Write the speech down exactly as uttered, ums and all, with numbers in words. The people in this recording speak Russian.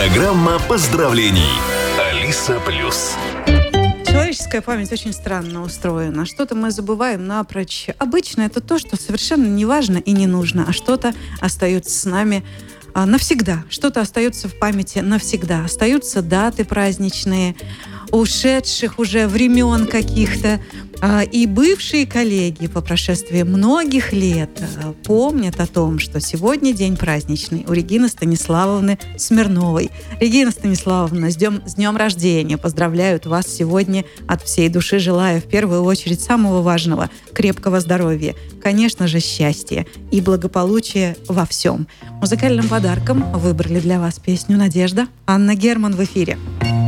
Программа поздравлений. Алиса Плюс. Человеческая память очень странно устроена. Что-то мы забываем напрочь. Обычно это то, что совершенно не важно и не нужно, а что-то остается с нами а, навсегда. Что-то остается в памяти навсегда. Остаются даты праздничные, ушедших уже времен каких-то. А, и бывшие коллеги по прошествии многих лет а, помнят о том, что сегодня день праздничный у Регины Станиславовны Смирновой. Регина Станиславовна, с днем, с днем рождения! Поздравляют вас сегодня от всей души, желая в первую очередь самого важного – крепкого здоровья, конечно же, счастья и благополучия во всем. Музыкальным подарком выбрали для вас песню «Надежда». Анна Герман в эфире.